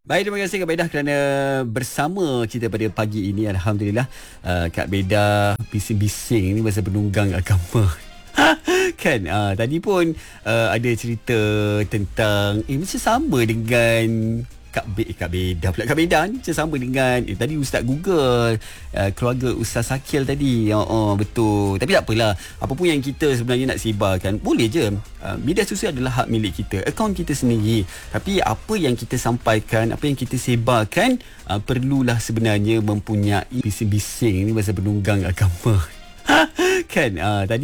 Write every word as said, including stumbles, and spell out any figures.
Baik, terima kasih Kak Beda kerana bersama kita pada pagi ini. Alhamdulillah, uh, Kak Beda bising-bising ni pasal penunggang agama. Kan uh, tadi pun uh, ada cerita tentang eh macam sama dengan Kak Be Kak Beda pula Kak Beda ni macam sama dengan eh, tadi Ustaz Google uh, keluarga Ustaz Sakil tadi. Oh, oh betul. Tapi tak apalah, apa pun yang kita sebenarnya nak sebarkan boleh je. Uh, media sosial adalah hak milik kita, akaun kita sendiri. Tapi apa yang kita sampaikan, apa yang kita sebarkan, uh, perlulah sebenarnya mempunyai bising-bising ni pasal penunggang agama. Kan uh, tadi